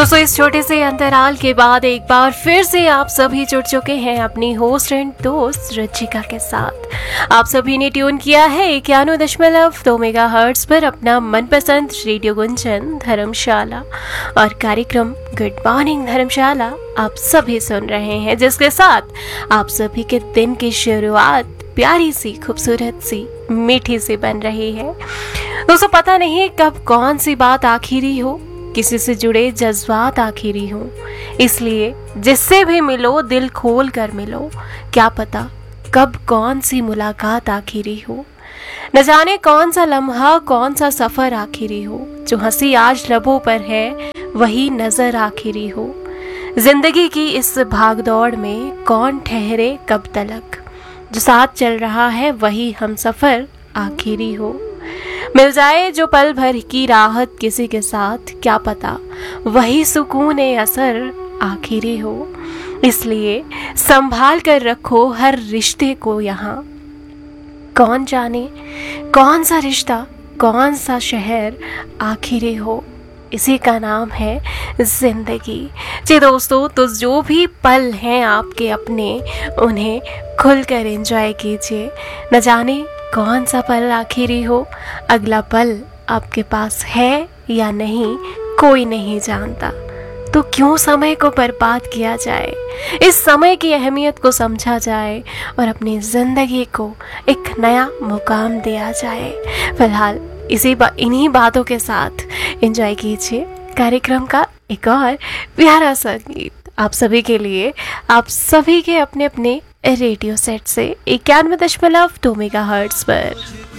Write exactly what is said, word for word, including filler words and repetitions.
दोस्तों, इस छोटे से अंतराल के बाद एक बार फिर से आप सभी जुड़ चुके हैं अपनी होस्ट एंड दोस्त रुचिका के साथ। आप सभी ने ट्यून किया है इक्यानवे दशमलव दो मेगा हर्ट्ज पर अपना मनपसंद रेडियो गुंजन धर्मशाला, और कार्यक्रम गुड मॉर्निंग धर्मशाला आप सभी सुन रहे हैं, जिसके साथ आप सभी के दिन की शुरुआत प्यारी सी, खूबसूरत सी, मीठी सी बन रही है। दोस्तों, पता नहीं कब कौन सी बात आखिरी हो, किसी से जुड़े जज्बात आखिरी हो, इसलिए जिससे भी मिलो दिल खोल कर मिलो। क्या पता कब कौन सी मुलाकात आखिरी हो, न जाने कौन सा लम्हा, कौन सा सफर आखिरी हो। जो हंसी आज लबों पर है वही नजर आखिरी हो। जिंदगी की इस भागदौड़ में कौन ठहरे कब तलक, जो साथ चल रहा है वही हम सफर आखिरी हो। मिल जाए जो पल भर की राहत किसी के साथ, क्या पता वही सुकून ए असर आखिरी हो। इसलिए संभाल कर रखो हर रिश्ते को यहाँ। कौन जाने कौन सा रिश्ता, कौन सा शहर आखिरी हो, इसी का नाम है जिंदगी। जी दोस्तों, तो जो भी पल हैं आपके अपने, उन्हें खुलकर एंजॉय कीजिए। न जाने कौन सा पल आखिरी हो, अगला पल आपके पास है या नहीं कोई नहीं जानता। तो क्यों समय को बर्बाद किया जाए, इस समय की अहमियत को समझा जाए और अपनी ज़िंदगी को एक नया मुकाम दिया जाए। फिलहाल इसी बा, इन्हीं बातों के साथ एंजॉय कीजिए कार्यक्रम का एक और प्यारा सा गीत आप सभी के लिए, आप सभी के अपने अपने रेडियो सेट से इक्यानवे दशमलव दो मेगा हर्ट्ज पर।